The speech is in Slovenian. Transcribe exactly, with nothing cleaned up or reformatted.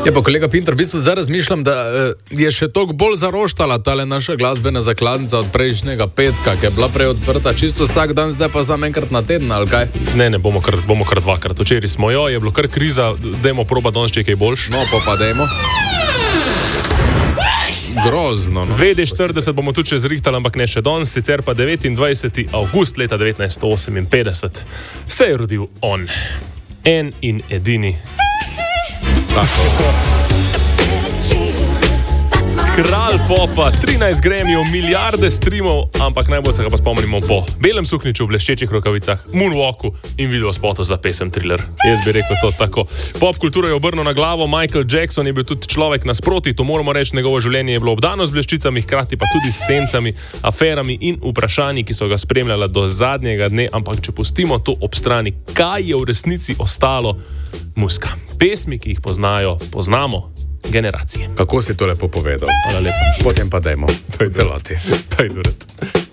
Je pa kolega Pintar, v bistvu zdaj razmišljam, da je še toliko bolj zaroštala tale naša glasbena zakladnica od prejšnjega petka, ki je bila prej odprta čisto vsak dan, zdaj pa samo enkrat na teden, ali kaj? Ne, ne, bomo kar, bomo kar dvakrat. Včeraj smo jo, je bilo kar kriza, dajmo proba danes, če je kaj boljš. No, pa pa dajmo. Grozno, no. V D štirideset bomo tudi še zrihtali, ampak ne še danes, sicer pa devetindvajseti avgust leta devetnajststo oseminpetdeset se je rodil on. En in edini. Kralj popa, trinajst Grammyjev, milijarde streamov, ampak najbolj se ga pa spomnimo po belem suknjiču, bleščečih rokavicah, moonwalku in video spotu za pesem Thriller. Jaz bi rekel to tako. Pop kulturo je obrnil na glavo, Michael Jackson je bil tudi človek nasproti, to moramo reči, njegovo življenje je bilo obdano z bleščicami, hkrati pa tudi s sencami, aferami in vprašanji, ki so ga spremljala do zadnjega dne, ampak če pustimo to ob strani, kaj je v resnici ostalo? Muzika. Pesmi, ki jih poznajo, poznamo generacije. Kako si to lepo povedal? Hvala lepa. Potem pa dajmo. Pojdu. Celoti. Pojdu.